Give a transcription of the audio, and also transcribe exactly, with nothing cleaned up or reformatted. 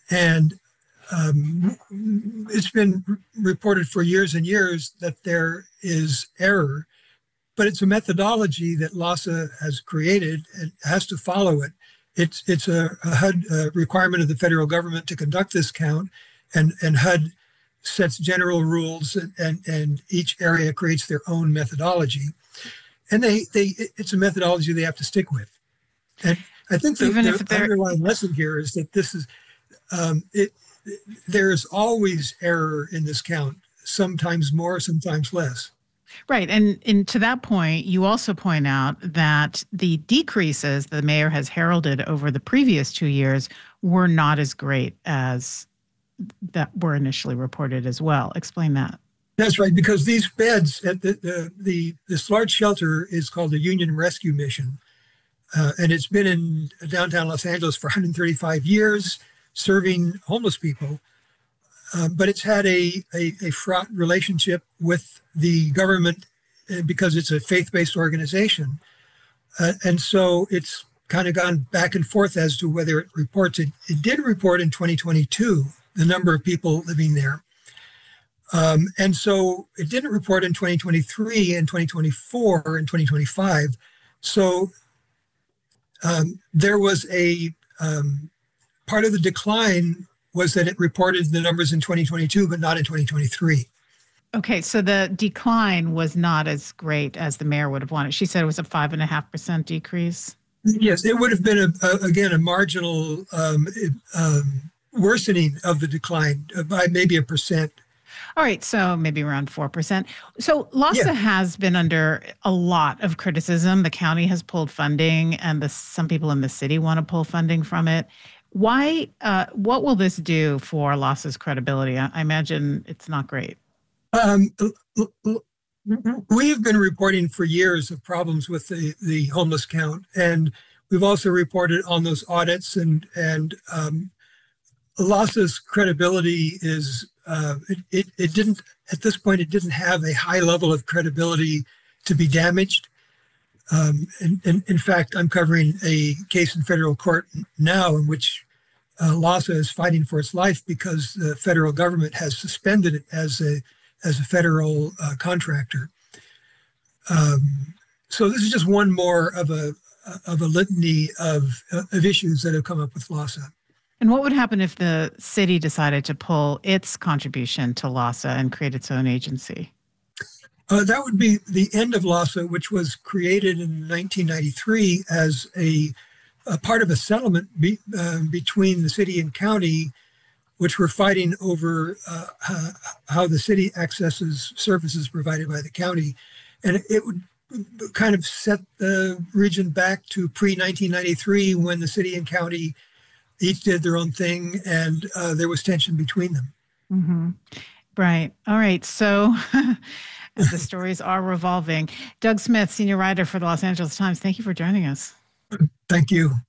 And um, it's been reported for years and years that there is error, but it's a methodology that LAHSA has created and has to follow it. It's it's a, a H U D uh requirement of the federal government to conduct this count, and, and H U D sets general rules, and, and, and each area creates their own methodology. And they, they it's a methodology they have to stick with. And I think the, Even if the they're underlying lesson here is that this is, um, it, there's always error in this count, sometimes more, sometimes less. right. And, and to that point, you also point out that the decreases the mayor has heralded over the previous two years were not as great as that were initially reported as well. Explain that. That's right, because these beds at the, the, the this large shelter is called the Union Rescue Mission. Uh, and it's been in downtown Los Angeles for one hundred thirty-five years, serving homeless people. Uh, but it's had a, a, a fraught relationship with the government because it's a faith-based organization. Uh, and so it's kind of gone back and forth as to whether it reports. It, it did report in twenty twenty-two, the number of people living there. Um, and so it didn't report in twenty twenty-three and twenty twenty-four and twenty twenty-five. So um, there was a um, part of the decline was that it reported the numbers in twenty twenty-two, but not in twenty twenty-three. Okay, so the decline was not as great as the mayor would have wanted. She said it was a five and a half percent decrease. Yes, it would have been, a, a, again, a marginal um, um, worsening of the decline by maybe a percent. All right, so maybe around four percent. So LAHSA Yeah. has been under a lot of criticism. The county has pulled funding, and the, some people in the city want to pull funding from it. Why? Uh, what will this do for LAHSA's credibility? I, I imagine it's not great. Um, we've been reporting for years of problems with the, the homeless count, and we've also reported on those audits, and and um, LAHSA's credibility is uh, it, it it didn't at this point it didn't have a high level of credibility to be damaged. Um, and, and in fact, I'm covering a case in federal court now in which uh, LAHSA is fighting for its life because the federal government has suspended it as a as a federal uh, contractor. Um, so this is just one more of a of a litany of of issues that have come up with LAHSA. And what would happen if the city decided to pull its contribution to LAHSA and create its own agency? Uh, that would be the end of LAHSA, which was created in nineteen ninety-three as a, a part of a settlement be, uh, between the city and county, which were fighting over uh, uh, how the city accesses services provided by the county. And it, it would kind of set the region back to pre nineteen ninety-three when the city and county each did their own thing, and uh, there was tension between them. Mm-hmm. Right. All right. So the stories are revolving. Doug Smith, senior writer for the Los Angeles Times, thank you for joining us. Thank you.